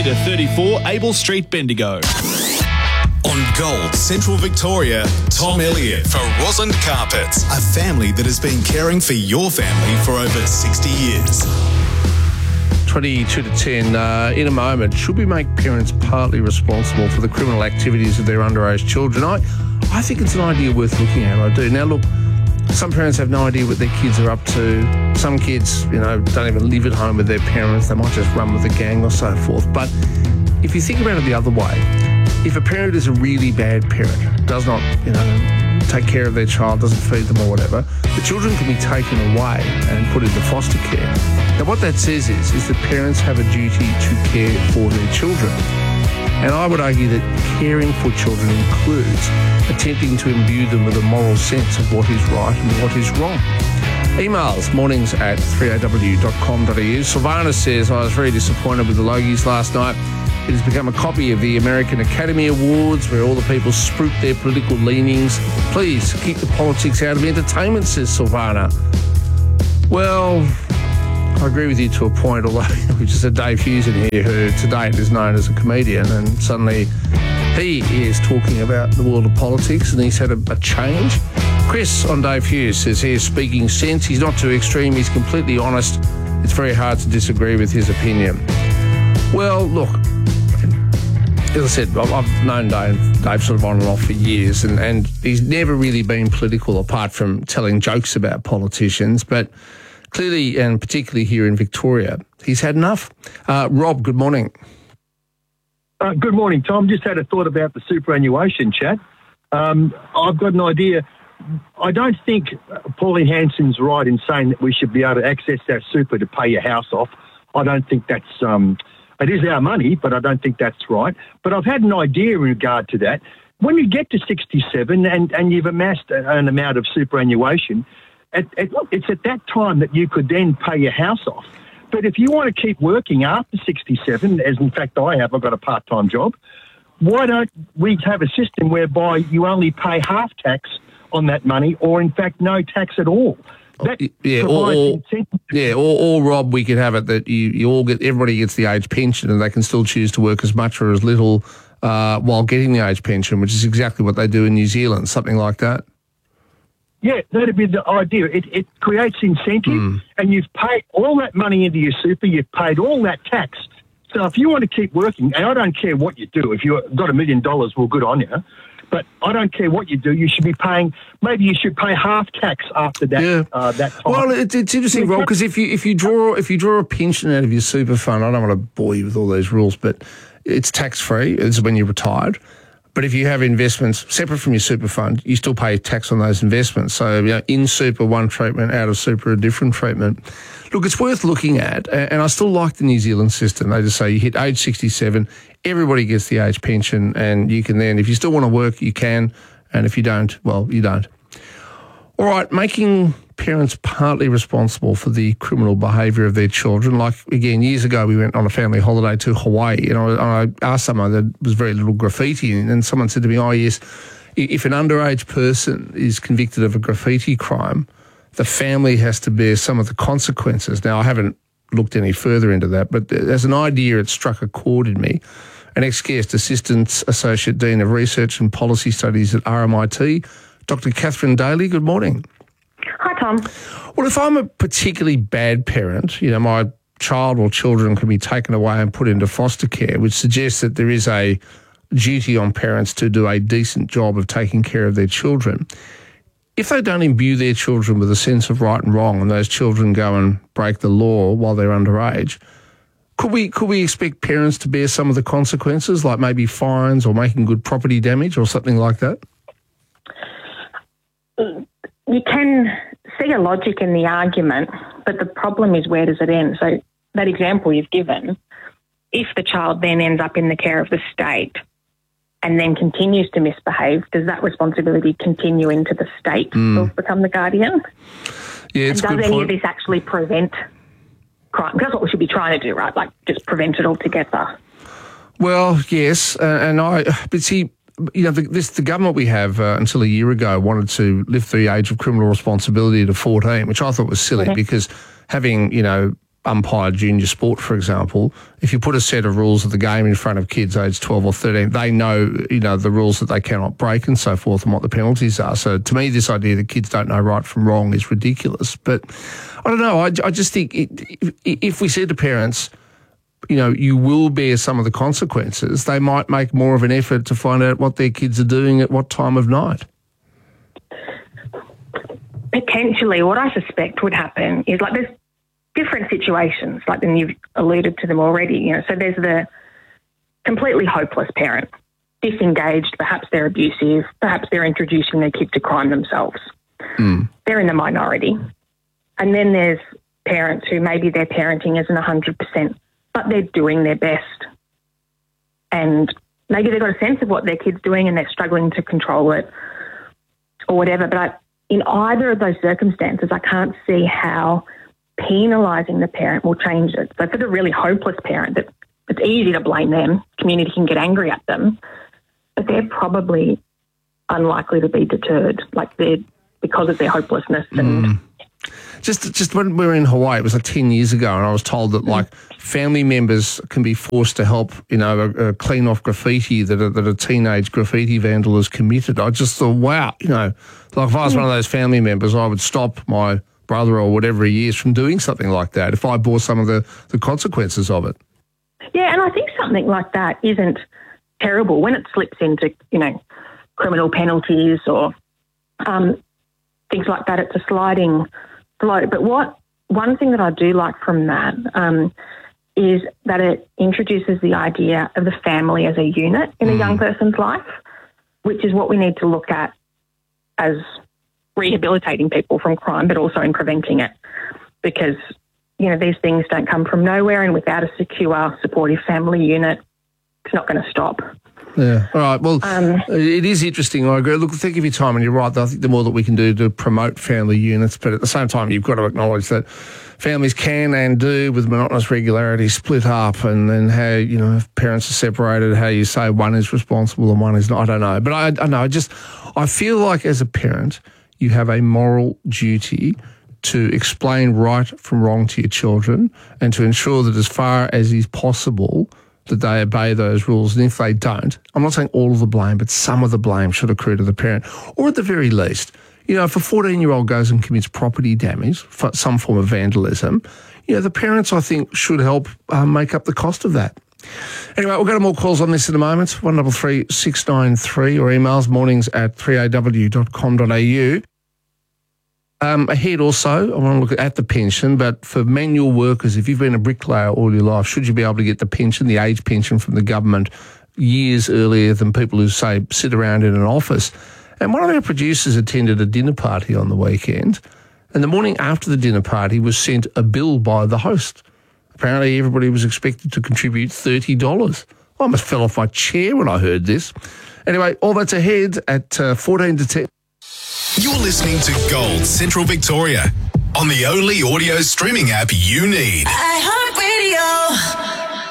to 34 Able Street, Bendigo. On Gold, Central Victoria, Tom Elliott for Roslyn Carpets, a family that has been caring for your family for over 60 years. 22 to 10. In a moment, should we make parents partly responsible for the criminal activities of their underage children? I think it's an idea worth looking at. I do. Now, look, some parents have no idea what their kids are up to. Some kids, don't even live at home with their parents. They might just run with a gang or so forth. But if you think about it the other way, if a parent is a really bad parent, does not, take care of their child, doesn't feed them or whatever, the children can be taken away and put into foster care. Now, what that says is that parents have a duty to care for their children. And I would argue that caring for children includes attempting to imbue them with a moral sense of what is right and what is wrong. Emails, mornings@3aw.com.au. Sylvana says, I was very disappointed with the Logies last night. It has become a copy of the American Academy Awards where all the people spruik their political leanings. Please keep the politics out of entertainment, says Sylvana. Well, I agree with you to a point, although we just had Dave Hughes in here who to date is known as a comedian, and suddenly he is talking about the world of politics and he's had a change. Chris on Dave Hughes says he is speaking sense. He's not too extreme. He's completely honest. It's very hard to disagree with his opinion. Well, look, as I said, I've known Dave sort of on and off for years, and he's never really been political apart from telling jokes about politicians, but clearly, and particularly here in Victoria, he's had enough. Rob, good morning. Good morning, Tom. Just had a thought about the superannuation chat. I've got an idea. I don't think Pauline Hanson's right in saying that we should be able to access that super to pay your house off. I don't think that's... it is our money, but I don't think that's right. But I've had an idea in regard to that. When you get to 67 and you've amassed an amount of superannuation, it's at that time that you could then pay your house off. But if you want to keep working after 67, as in fact I've got a part-time job, why don't we have a system whereby you only pay half tax on that money or, in fact, no tax at all? Or Rob, we could have it that everybody gets the age pension and they can still choose to work as much or as little while getting the age pension, which is exactly what they do in New Zealand, something like that. Yeah, that'd be the idea. It creates incentive, and you've paid all that money into your super, you've paid all that tax. So if you want to keep working, and I don't care what you do, if you've got $1 million, well, good on you. But I don't care what you do. You should be paying. Maybe you should pay half tax after that. Yeah. That time. Well, it's interesting, Rob, because if you draw a pension out of your super fund, I don't want to bore you with all those rules, but it's tax free. It's when you're retired. But if you have investments separate from your super fund, you still pay tax on those investments. So in super one treatment, out of super a different treatment. Look, it's worth looking at, and I still like the New Zealand system. They just say you hit age 67. Everybody gets the age pension, and you can then, if you still want to work, you can, and if you don't, well, you don't. All right, making parents partly responsible for the criminal behaviour of their children. Like, again, years ago, we went on a family holiday to Hawaii, and I asked someone, there was very little graffiti, and someone said to me, oh, yes, if an underage person is convicted of a graffiti crime, the family has to bear some of the consequences. Now, I haven't looked any further into that, but as an idea, it struck a chord in me. An ex-guest Assistant Associate Dean of Research and Policy Studies at RMIT, Dr. Catherine Daly, good morning. Hi, Tom. Well, if I'm a particularly bad parent, my child or children can be taken away and put into foster care, which suggests that there is a duty on parents to do a decent job of taking care of their children. If they don't imbue their children with a sense of right and wrong and those children go and break the law while they're underage, could we expect parents to bear some of the consequences, like maybe fines or making good property damage or something like that? You can see a logic in the argument, but the problem is, where does it end? So that example you've given, if the child then ends up in the care of the state and then continues to misbehave, does that responsibility continue into the state to become the guardian? Yeah, it's and a good does any point. of this actually prevent crime? Because that's what we should be trying to do, right? Like, just prevent it altogether. Well, yes, but see, the government we have until a year ago wanted to lift the age of criminal responsibility to 14, which I thought was silly because having, umpire junior sport, for example, if you put a set of rules of the game in front of kids aged 12 or 13, they know, the rules that they cannot break and so forth and what the penalties are. So to me, this idea that kids don't know right from wrong is ridiculous. But I don't know. I just think if we said to parents, you will bear some of the consequences, they might make more of an effort to find out what their kids are doing at what time of night. Potentially, what I suspect would happen is there's different situations, and you've alluded to them already. So there's the completely hopeless parent, disengaged, perhaps they're abusive, perhaps they're introducing their kid to crime themselves. They're in the minority. And then there's parents who maybe their parenting isn't 100%, but they're doing their best. And maybe they've got a sense of what their kid's doing and they're struggling to control it or whatever. But in either of those circumstances, I can't see how penalising the parent will change it. So for the really hopeless parent, it's easy to blame them. Community can get angry at them, but they're probably unlikely to be deterred, because of their hopelessness. And Just when we were in Hawaii, it was 10 years ago, and I was told that family members can be forced to help, clean off graffiti that a teenage graffiti vandal has committed. I just thought, wow, if I was one of those family members, I would stop my brother or whatever he is from doing something like that if I bore some of the consequences of it. Yeah, and I think something like that isn't terrible when it slips into, criminal penalties or things like that. It's a sliding slope. But one thing that I do like from that is that it introduces the idea of the family as a unit in a young person's life, which is what we need to look at as rehabilitating people from crime, but also in preventing it. Because, these things don't come from nowhere, and without a secure, supportive family unit, it's not going to stop. Yeah. All right. Well, it is interesting. I agree. Look, think of your time, and you're right. I think the more that we can do to promote family units, but at the same time, you've got to acknowledge that families can and do, with monotonous regularity, split up, and then how, if parents are separated, how you say one is responsible and one is not. I don't know. But I know. I feel like as a parent, you have a moral duty to explain right from wrong to your children and to ensure that as far as is possible that they obey those rules. And if they don't, I'm not saying all of the blame, but some of the blame should accrue to the parent. Or at the very least, if a 14-year-old goes and commits property damage, for some form of vandalism, the parents, I think, should help make up the cost of that. Anyway, we'll go to more calls on this in a moment. 133 693 or emails mornings@3aw.com.au. Ahead also, I want to look at the pension, but for manual workers, if you've been a bricklayer all your life, should you be able to get the pension, the age pension from the government years earlier than people who, say, sit around in an office? And one of our producers attended a dinner party on the weekend, and the morning after the dinner party was sent a bill by the host. Apparently everybody was expected to contribute $30. I almost fell off my chair when I heard this. Anyway, all that's ahead at 14 to 10. You're listening to Gold Central Victoria on the only audio streaming app you need. iHeartRadio.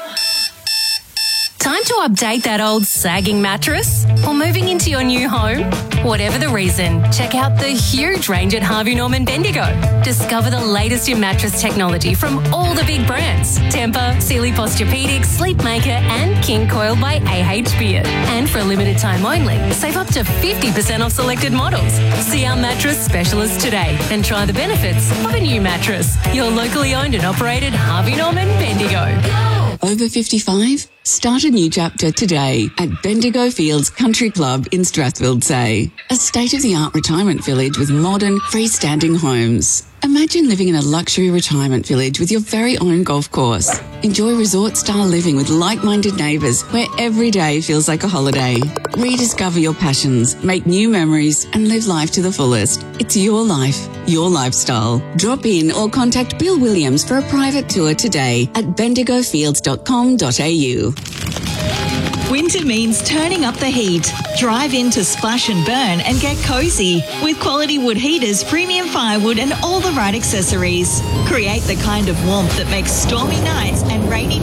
Time to update that old sagging mattress? Or moving into your new home? Whatever the reason, check out the huge range at Harvey Norman Bendigo. Discover the latest in mattress technology from all the big brands. Tempur, Sealy Posturepedic, Sleepmaker and King Coil by AH Beard. And for a limited time only, save up to 50% off selected models. See our mattress specialist today and try the benefits of a new mattress. Your locally owned and operated Harvey Norman Bendigo. Over 55? Start a new chapter today at Bendigo Fields Country Club in Strathfield Say. A state-of-the-art retirement village with modern, freestanding homes. Imagine living in a luxury retirement village with your very own golf course. Enjoy resort-style living with like-minded neighbours where every day feels like a holiday. Rediscover your passions, make new memories and live life to the fullest. It's your life, your lifestyle. Drop in or contact Bill Williams for a private tour today at bendigofields.com.au. Winter means turning up the heat. Drive into Splash and Burn and get cozy with quality wood heaters, premium firewood and all the right accessories. Create the kind of warmth that makes stormy nights and rainy days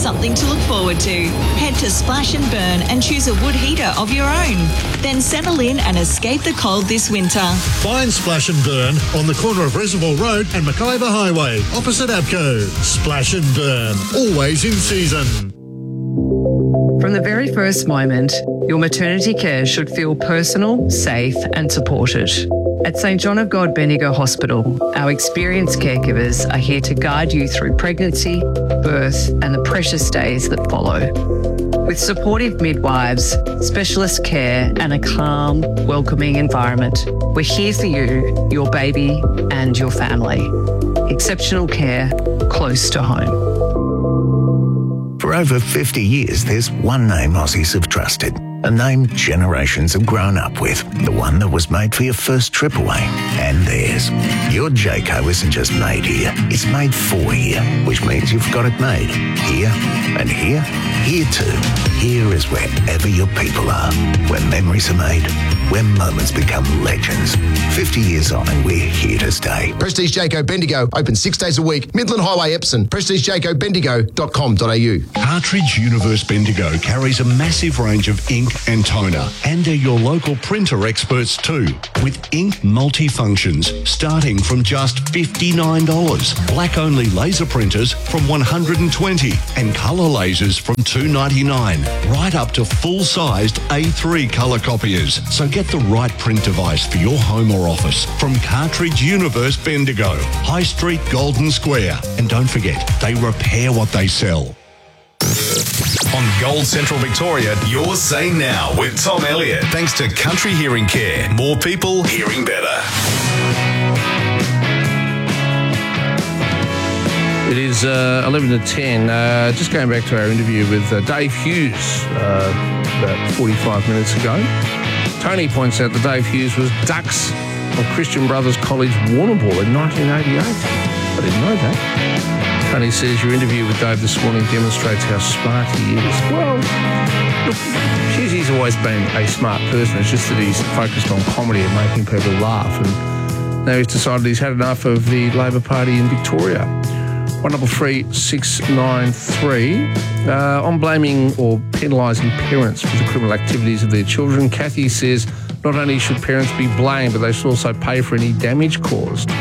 something to look forward to. Head to Splash and Burn and choose a wood heater of your own. Then settle in and escape the cold this winter. Find Splash and Burn on the corner of Reservoir Road and Mackayba Highway, opposite APCO. Splash and Burn, always in season. From the very first moment, your maternity care should feel personal, safe and supported. At St John of God Bendigo Hospital, our experienced caregivers are here to guide you through pregnancy, birth and the precious days that follow. With supportive midwives, specialist care and a calm, welcoming environment, we're here for you, your baby and your family. Exceptional care close to home. For over 50 years, there's one name Aussies have trusted, a name generations have grown up with, the one that was made for your first trip away, and theirs. Your Jayco isn't just made here, it's made for here, which means you've got it made here and here, here too. Here is wherever your people are, where memories are made, where moments become legends. 50 years on and we're here to stay. Prestige Jayco Bendigo, open 6 days a week. Midland Highway, Epsom. PrestigeJaycoBendigo.com.au. Cartridge Universe Bendigo carries a massive range of ink and toner, and they're your local printer experts too, with ink multifunctions starting from just $59, black-only laser printers from $120, and colour lasers from $299, right up to full-sized A3 colour copiers. So get the right print device for your home or office from Cartridge Universe Bendigo, High Street, Golden Square. And don't forget, they repair what they sell. On Gold Central Victoria, you're Say Now with Tom Elliott. Thanks to Country Hearing Care. More people hearing better. It is 11 to 10. Just going back to our interview with Dave Hughes about 45 minutes ago. Tony points out that Dave Hughes was Dux of Christian Brothers College Warrnambool in 1988. I didn't know that. Tony says your interview with Dave this morning demonstrates how smart he is. Well, look, he's always been a smart person. It's just that he's focused on comedy and making people laugh. And now he's decided he's had enough of the Labor Party in Victoria. 133693. On blaming or penalising parents for the criminal activities of their children, Kathy says not only should parents be blamed, but they should also pay for any damage caused.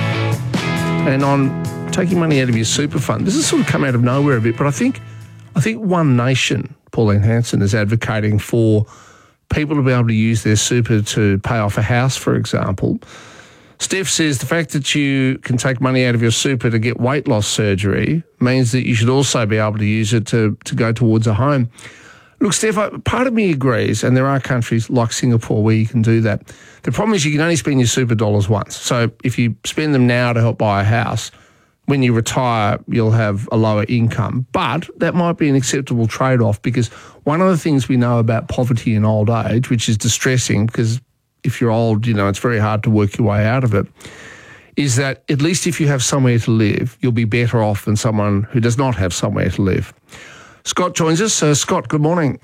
And on taking money out of your super fund, this has sort of come out of nowhere a bit, but I think One Nation, Pauline Hanson, is advocating for people to be able to use their super to pay off a house, for example. Steph says the fact that you can take money out of your super to get weight loss surgery means that you should also be able to use it to go towards a home. Look, Steph, part of me agrees, and there are countries like Singapore where you can do that. The problem is you can only spend your super dollars once. So if you spend them now to help buy a house, when you retire, you'll have a lower income. But that might be an acceptable trade-off, because one of the things we know about poverty in old age, which is distressing because if you're old, it's very hard to work your way out of it, is that at least if you have somewhere to live, you'll be better off than someone who does not have somewhere to live. Scott joins us. Scott, good morning.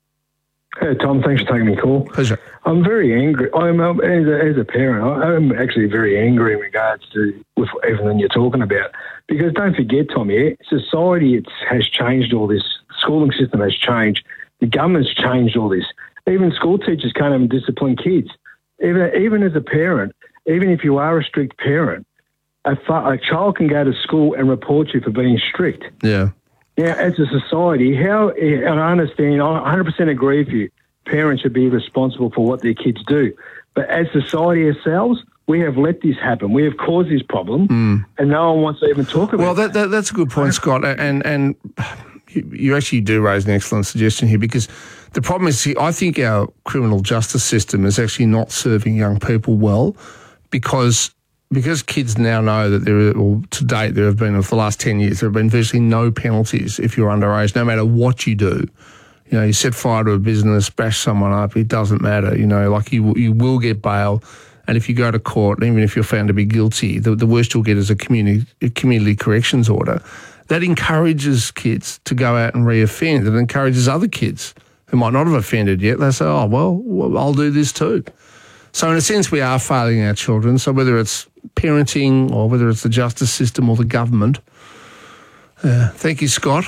Hey, Tom, thanks for taking my call. Pleasure. I'm very angry. As a parent, I'm actually very angry in regards to with everything you're talking about. Because don't forget, Tom, society has changed all this. Schooling system has changed. The government's changed all this. Even school teachers can't even discipline kids. Even as a parent, even if you are a strict parent, a child can go to school and report you for being strict. Yeah. Now, as a society, and I understand, I 100% agree with you, parents should be responsible for what their kids do. But as society ourselves, we have let this happen. We have caused this problem, and no one wants to even talk about it. Well, that's a good point, Scott. And you actually do raise an excellent suggestion here, because the problem is, I think our criminal justice system is actually not serving young people well, because kids now know that to date, there have been, for the last 10 years, there have been virtually no penalties if you're underage, no matter what you do. You set fire to a business, bash someone up, it doesn't matter. You will get bail. And if you go to court, even if you're found to be guilty, the worst you'll get is a community corrections order. That encourages kids to go out and reoffend. It encourages other kids who might not have offended yet. They say, oh, well, I'll do this too. So in a sense, we are failing our children. So whether it's parenting or whether it's the justice system or the government. Thank you, Scott.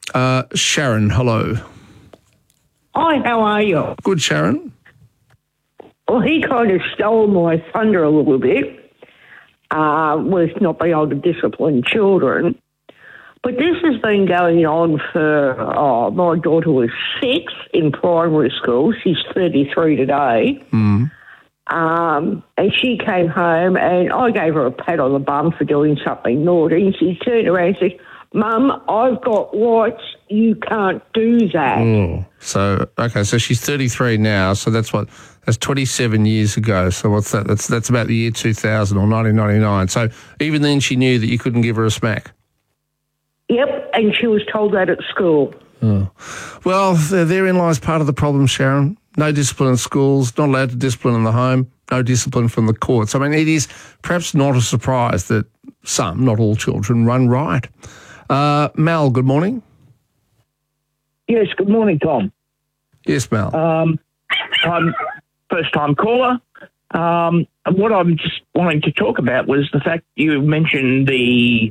Sharon, hello. Hi, how are you? Good, Sharon. Well, he kind of stole my thunder a little bit with not being able to discipline children. But this has been going on for, my daughter was 6 in primary school. She's 33 today. Mm. And she came home and I gave her a pat on the bum for doing something naughty. And she turned around and said, Mum, I've got rights. You can't do that. Oh. So she's 33 now. So that's 27 years ago. So what's that? That's about the year 2000 or 1999. So even then she knew that you couldn't give her a smack. Yep, and she was told that at school. Oh. Well, therein lies part of the problem, Sharon. No discipline in schools, not allowed to discipline in the home, no discipline from the courts. I mean, it is perhaps not a surprise that some, not all children, run riot. Mal, good morning. Yes, good morning, Tom. Yes, Mal. I'm first-time caller. What I'm just wanting to talk about was the fact you mentioned the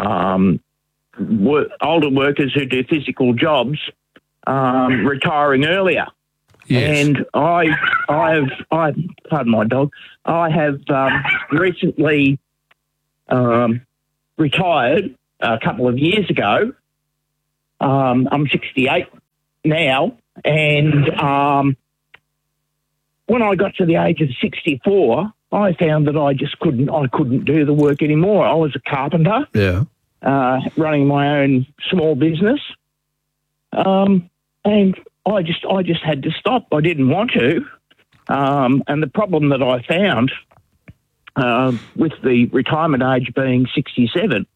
older workers who do physical jobs retiring earlier. Yes. And I pardon my dog, I have recently retired a couple of years ago. I'm 68 now, and when I got to the age of 64, I found that I couldn't do the work anymore. I was a carpenter. Yeah. Running my own small business. And I just had to stop. I didn't want to. And the problem that I found with the retirement age being 67